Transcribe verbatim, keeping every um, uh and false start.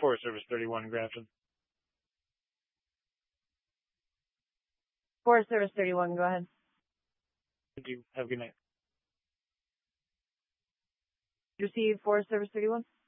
Forest Service thirty-one in Grafton. Forest Service thirty-one, go ahead. Thank you. Have a good night. Receive Forest Service thirty-one.